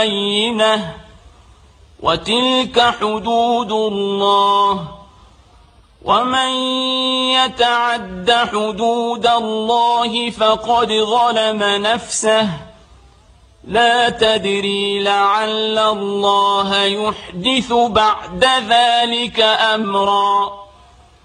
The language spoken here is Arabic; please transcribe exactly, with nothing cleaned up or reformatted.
بينة وتلك حدود الله ومن يتعد حدود الله فقد ظلم نفسه لا تدري لعل الله يحدث بعد ذلك أمرا